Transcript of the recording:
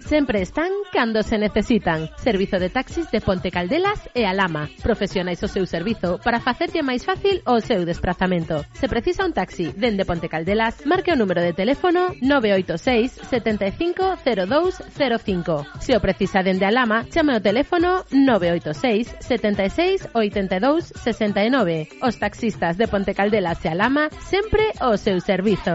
sempre están cando se necesitan. Servizo de taxis de Ponte Caldelas e Alhama. Profesionais o seu servizo para facerlle máis fácil o seu desplazamento. Se precisa un taxi dende Ponte Caldelas, marque o número de teléfono 986 75 02 05. Se o precisa dende Alhama, chame o teléfono 986 76 82 69. Os taxistas de Ponte Caldelas e Alhama sempre o seu servizo.